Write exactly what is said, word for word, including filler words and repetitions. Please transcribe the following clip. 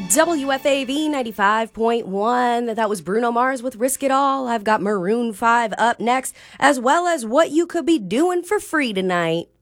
W F A V ninety-five point one. That was Bruno Mars with Risk It All. I've got Maroon five up next, as well as what you could be doing for free tonight.